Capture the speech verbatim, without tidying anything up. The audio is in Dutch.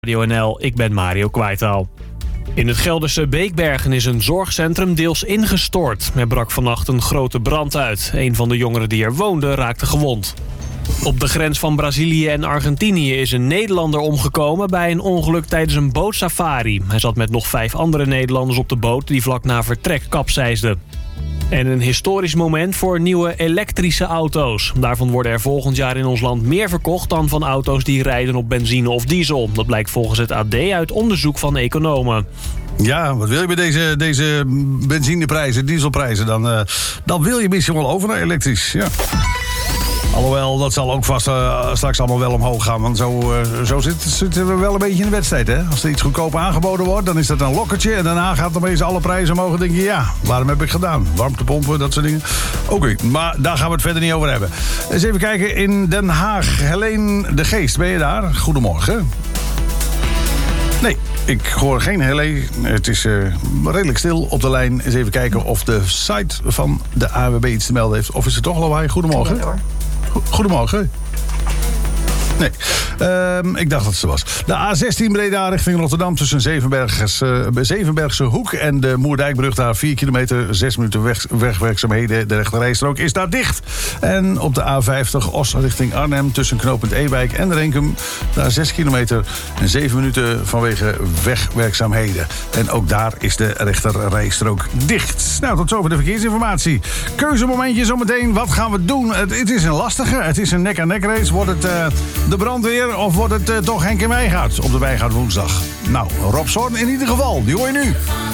Radio N L, ik ben Mario Kwijtaal. In het Gelderse Beekbergen is een zorgcentrum deels ingestort. Er brak vannacht een grote brand uit. Een van de jongeren die er woonde raakte gewond. Op de grens van Brazilië en Argentinië is een Nederlander omgekomen bij een ongeluk tijdens een bootsafari. Hij zat met nog vijf andere Nederlanders op de boot die vlak na vertrek kapseisden. En een historisch moment voor nieuwe elektrische auto's. Daarvan worden er volgend jaar in ons land meer verkocht dan van auto's die rijden op benzine of diesel. Dat blijkt volgens het A D uit onderzoek van economen. Ja, wat wil je met deze, deze benzineprijzen, dieselprijzen? Dan, uh, dan wil je misschien wel over naar elektrisch, ja. Alhoewel, dat zal ook vast uh, straks allemaal wel omhoog gaan. Want zo, uh, zo zitten zit we wel een beetje in de wedstrijd, hè. Als er iets goedkoop aangeboden wordt, dan is dat een lokkertje. En daarna gaat opeens alle prijzen omhoog. En denk je, ja, waarom heb ik gedaan? Warmtepompen, dat soort dingen. Oké, okay, maar daar gaan we het verder niet over hebben. Eens even kijken in Den Haag. Helene de Geest, ben je daar? Goedemorgen. Nee, ik hoor geen Helene. Het is uh, redelijk stil op de lijn. Eens even kijken of de site van de A W B iets te melden heeft. Of is het toch lawaai? Goedemorgen. Ja, Goedemorgen. Nee, uh, ik dacht dat ze was. De A zestien Breda richting Rotterdam tussen Zevenbergers, uh, Zevenbergse Hoek en de Moerdijkbrug. Daar vier kilometer, zes minuten weg, wegwerkzaamheden. De rechterrijstrook is daar dicht. En op de A vijftig Os richting Arnhem tussen knooppunt Ewijk en Renkum. Daar zes kilometer en zeven minuten vanwege wegwerkzaamheden. En ook daar is de rechterrijstrook dicht. Nou, tot zover de verkeersinformatie. Keuzemomentje zometeen. Wat gaan we doen? Het, het is een lastige. Het is een nek-aan-nek race. Wordt het... Uh, de brandweer of wordt het uh, toch Henk en Wijngaard op de Wijngaard woensdag? Nou, Rob Zorn in ieder geval, die hoor je nu.